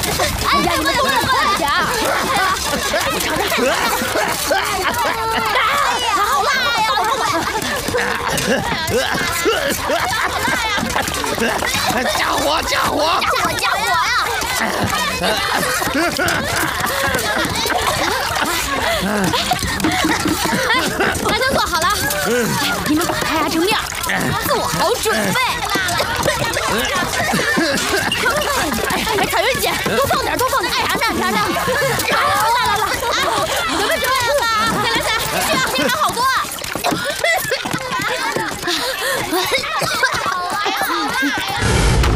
哎呀，你们都快点！我尝尝。好辣呀！ 加火！ 加火呀！饭都做好了，你们把它压成面，做好准备。